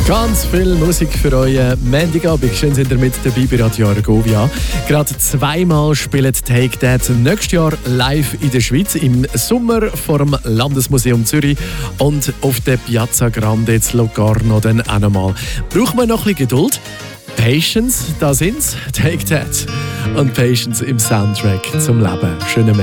Ganz viel Musik für euren Montagabend. Schön sind ihr mit dabei bei Radio Argovia. Gerade zweimal spielen Take That nächstes Jahr live in der Schweiz. Im Sommer vor dem Landesmuseum Zürich und auf der Piazza Grande in Locarno dann auch nochmal. Braucht man noch ein bisschen Geduld? Patience, da sind's. Take That. Und Patience im Soundtrack zum Leben. Schönen